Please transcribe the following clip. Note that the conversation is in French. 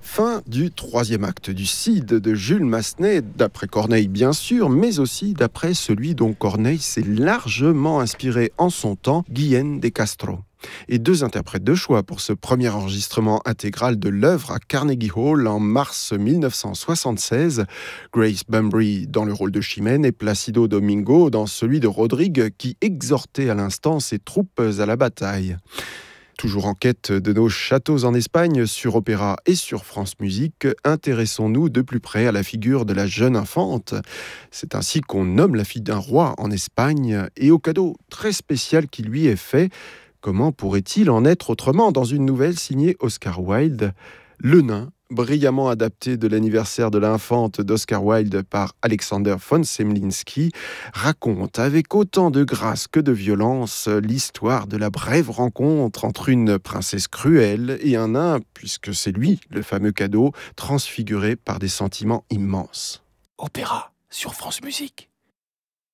Fin du troisième acte du Cid de Jules Massenet, d'après Corneille bien sûr, mais aussi d'après celui dont Corneille s'est largement inspiré en son temps, Guillén de Castro. Et deux interprètes de choix pour ce premier enregistrement intégral de l'œuvre à Carnegie Hall en mars 1976, Grace Bumbry dans le rôle de Chimène et Placido Domingo dans celui de Rodrigue qui exhortait à l'instant ses troupes à la bataille. Toujours en quête de nos châteaux en Espagne, sur Opéra et sur France Musique, intéressons-nous de plus près à la figure de la jeune infante. C'est ainsi qu'on nomme la fille d'un roi en Espagne et au cadeau très spécial qui lui est fait. Comment pourrait-il en être autrement dans une nouvelle signée Oscar Wilde, Le Nain, brillamment adapté de l'anniversaire de l'infante d'Oscar Wilde par Alexander von Semlinsky, raconte avec autant de grâce que de violence l'histoire de la brève rencontre entre une princesse cruelle et un nain, puisque c'est lui le fameux cadeau, transfiguré par des sentiments immenses. Opéra sur France Musique.